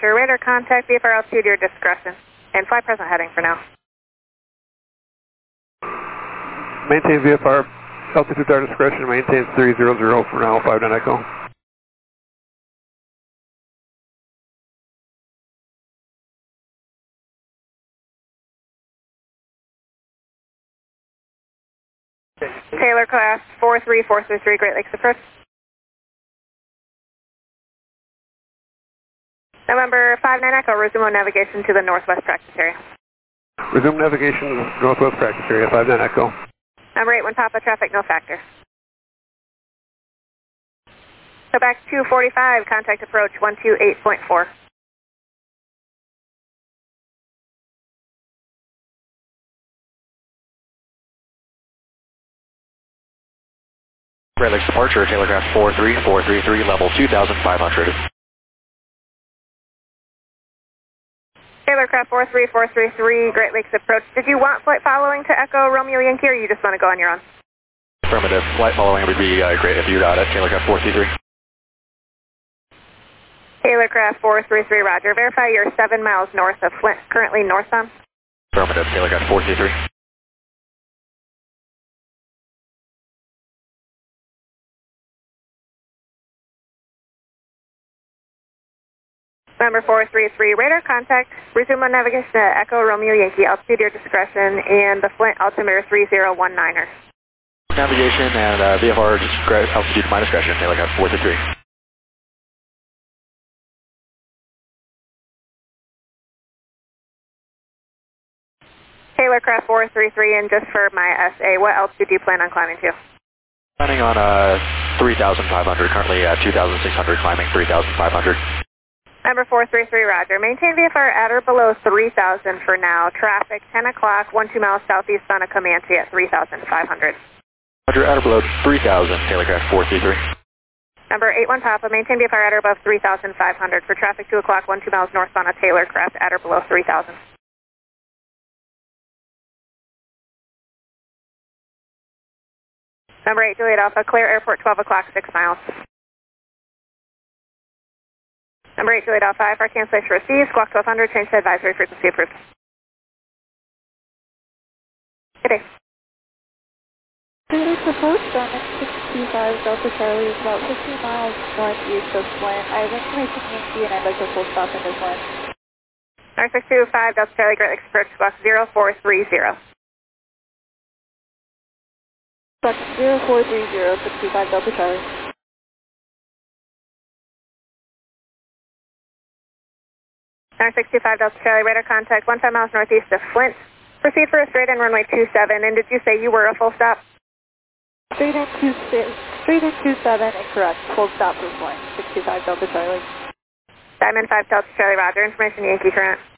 departure. Radar contact, VFR altitude, your discretion. And fly present heading for now. Maintain VFR altitude our discretion, maintain 300 for now, 59 Echo. Taylor class 43433, Great Lakes approach. November 59 Echo, resume on navigation to the northwest practice area. Resume navigation to the northwest practice area, 59 Echo. Number 81 Papa, traffic no factor. So back 245, contact approach 128.4. Great Lakes departure, Taylor craft 43433, level 2,500. Taylor craft 43433, Great Lakes approach. Did you want flight following to Echo Romeo Yankee, or you just want to go on your own? Affirmative. Flight following would be great if you got it. Taylor craft 433. Taylor craft 433, roger. Verify you're 7 miles north of Flint, currently northbound. Affirmative. Taylor craft 433. Number 433, radar contact. Resume on navigation to Echo Romeo Yankee, altitude your discretion, and the Flint altimeter 3019er. Navigation and VFR altitude my discretion. Taylor craft 433. Taylor craft 433, and just for my SA, what altitude do you plan on climbing to? Planning on 3,500, currently 2,600, climbing 3,500. Number 433, roger. Maintain VFR at or below 3,000 for now. Traffic 10 o'clock, 12 miles southeast on a Comanche at 3,500. Roger, at or below 3,000, Taylor craft 433. Number 81 Papa, maintain VFR at or above 3,500 for traffic 2 o'clock, 12 miles north on a Taylor craft at or below 3,000. Number 8 Juliet Alpha, clear airport 12 o'clock, 6 miles. Number 8 Juliet Alpha, IFR cancellation received, squawk 1200, change to advisory frequency approved. Good day. Great Lakes approach, Diamond 625 Delta Charlie is about 50 miles northeast of Flint. I have information Yankee and I'd like a full stop in this line. Number 625 Delta Charlie, Great Lakes approach, squawk 0430. Squawk 0430, 625 Delta Charlie. Number 625 Delta Charlie, radar contact 15 miles northeast of Flint. Proceed for a straight in runway 27, and did you say you were a full stop? Straight in 27, incorrect. Full stop for Flint, 625 Delta Charlie. Diamond 5 Delta Charlie, roger. Information Yankee current.